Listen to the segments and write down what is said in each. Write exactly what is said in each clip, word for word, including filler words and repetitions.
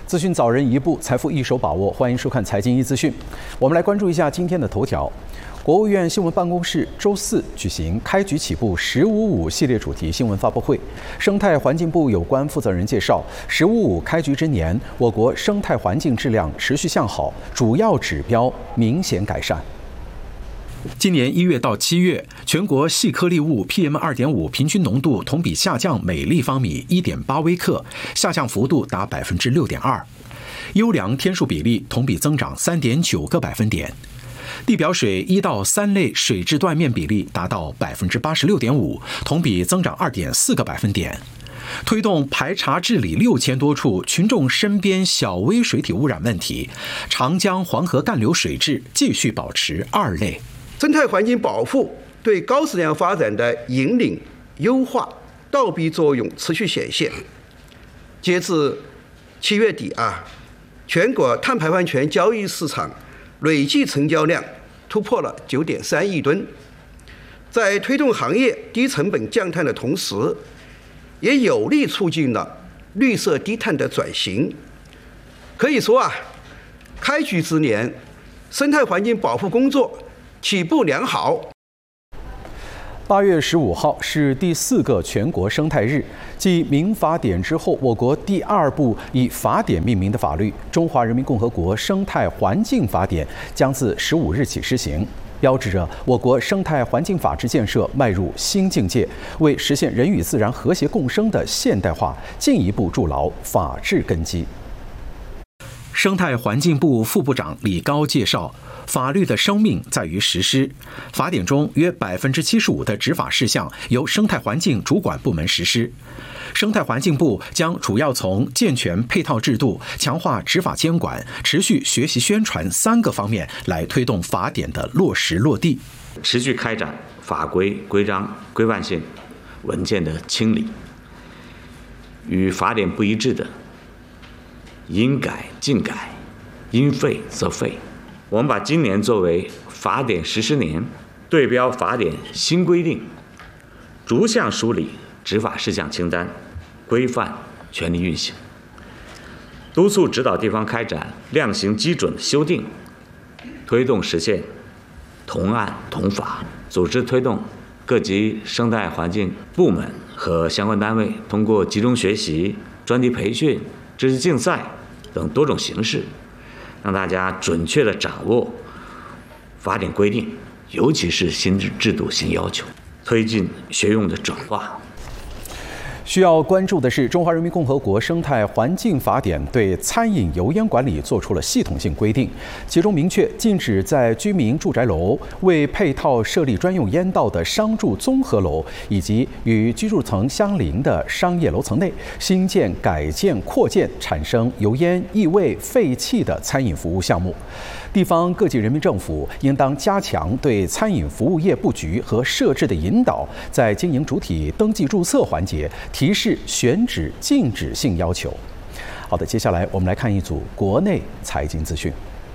资讯早人一步，财富一手把握。欢迎收看财经一资讯。我们来关注一下今天的头条。国务院新闻办公室周四举行开局起步“十五五”系列主题新闻发布会。生态环境部有关负责人介绍，“十五五”开局之年，我国生态环境质量持续向好，主要指标明显改善。今年一月到七月，全国细颗粒物 P M 二点五 平均浓度同比下降每立方米 一点八 微克，下降幅度达 百分之六点二。优良天数比例同比增长 三点九个百分点。地表水一到三类水质断面比例达到 百分之八十六点五，同比增长 二点四个百分点。推动排查治理六千多处群众身边小微水体污染问题，长江黄河干流水质继续保持二类。 生态环境保护对高质量发展的引领、优化倒逼作用持续显现。截至七月底啊，全国碳排放权交易市场累计成交量突破了 九点三亿吨。在推动行业低成本降碳的同时，也有力促进了绿色低碳的转型。可以说啊，开局之年，生态环境保护工作起步良好。 八月十五号是第四个全国生态日，继民法典之后，我国第二部以法典命名的法律《中华人民共和国生态环境法典》将自十五日起施行，标志着我国生态环境法治建设迈入新境界，为实现人与自然和谐共生的现代化进一步筑牢法治根基。生态环境部副部长李高介绍，法律的生命在于实施。法典中约 百分之七十五 的执法事项由生态环境主管部门实施。生态环境部将主要从健全配套制度、强化执法监管、持续学习宣传三个方面来推动法典的落实落地， 持续开展法规、规章、规范性文件的清理，与法典不一致的应改尽改，应废则废。我们把今年作为法典实施年，对标法典新规定，逐项梳理执法事项清单，规范权力运行，督促指导地方开展量刑基准修订，推动实现同案同法，组织推动各级生态环境部门和相关单位通过集中学习、专题培训、知识竞赛等多种形式，让大家准确地掌握法典规定，尤其是新制度新要求，推进学用的转化。 需要关注的是，中华人民共和国生态环境法典对餐饮油烟管理做出了系统性规定，其中明确禁止在居民住宅楼为配套设立专用烟道的商住综合楼以及与居住层相邻的商业楼层内新建、改建、扩建产生油烟、异味、废气的餐饮服务项目。地方各级人民政府应当加强对餐饮服务业布局和设置的引导，在经营主体登记注册环节提示选址禁止性要求。好的，接下来我们来看一组国内财经资讯。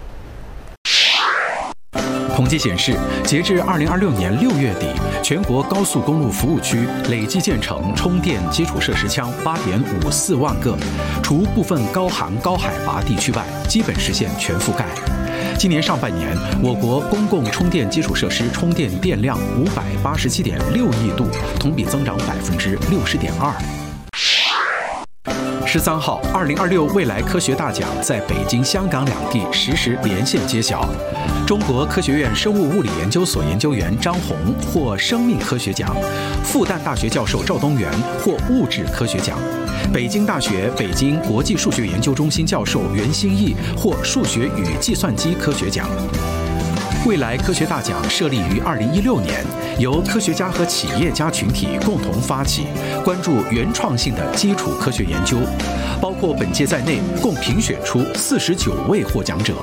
统计显示，截至二零二六年六月底，全国高速公路服务区累计建成充电基础设施腔 八点五四万个，除部分高寒高海拔地区外，基本实现全覆盖。今年上半年，我国公共充电基础设施充电电量五百八十七点六亿度，同比增长百分之六十点二。十三号，二零二六未来科学大奖在北京、香港两地实时连线揭晓。中国科学院生物物理研究所研究员张红获生命科学奖，复旦大学教授赵东元获物质科学奖，北京大学北京国际数学研究中心教授袁兴义获数学与计算机科学奖。未来科学大奖设立于二零一六年，由科学家和企业家群体共同发起，关注原创性的基础科学研究，包括本届在内，共评选出四十九位获奖者。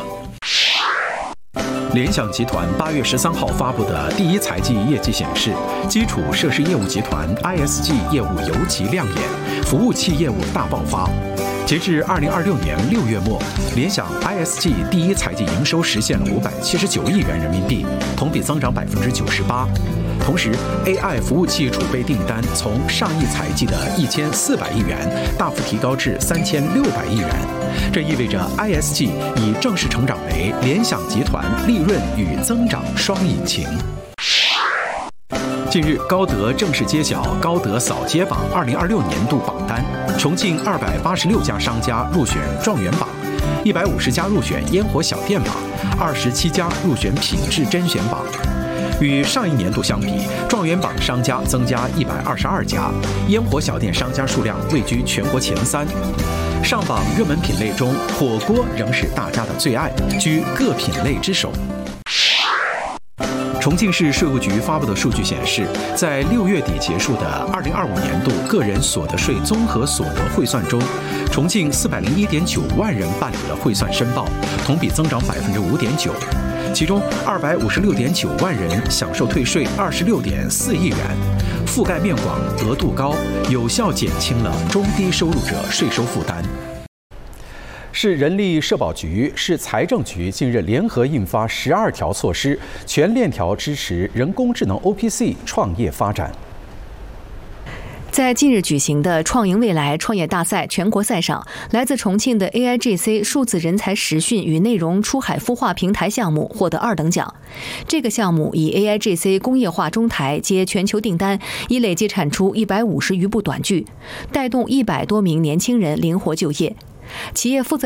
联想集团八月十三号发布的第一财季业绩显示，基础设施业务集团 I S G 业务尤其亮眼，服务器业务大爆发。截至二零二六年六月末，联想 I S G 第一财季营收实现了五百七十九亿元人民币，同比增长百分之九十八。 同时 A I 服务器储备订单从上一财季的一千四百亿元大幅提高至三千六百亿元，这意味着 I S G 已正式成长为联想集团利润与增长双引擎。近日，高德正式揭晓高德扫街榜二零二六年度榜单，重庆二百八十六家商家入选状元榜，一百五十家入选烟火小店榜，二十七家入选品质甄选榜。与上一年度相比，状元榜商家增加一百二十二家，烟火小店商家数量位居全国前三。上榜热门品类中，火锅仍是大家的最爱，居各品类之首。重庆市税务局发布的数据显示，在六月底结束的二零二五年度个人所得税综合所得汇算中，重庆四百零一点九万人办理了汇算申报，同比增长百分之五点九。其中二百五十六点九万人享受退税二十六点四亿元，覆盖面广、额度高，有效减轻了中低收入者税收负担。市人力社保局、市财政局近日联合印发十二条措施，全链条支持人工智能 O P C 创业发展。 在近日举行的创赢未来创业大赛全国赛上，来自重庆的 A I G C 数字人才实训与内容出海孵化平台项目获得二等奖。这个项目以 A I G C 工业化中台接全球订单，已累计产出一百五十余部短剧，带动一百多名年轻人灵活就业。企业负责